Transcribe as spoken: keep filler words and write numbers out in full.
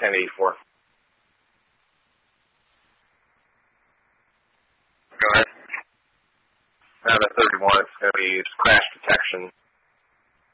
ten eighty-four. Go ahead. I have a thirty-one. It's going to be crash detection.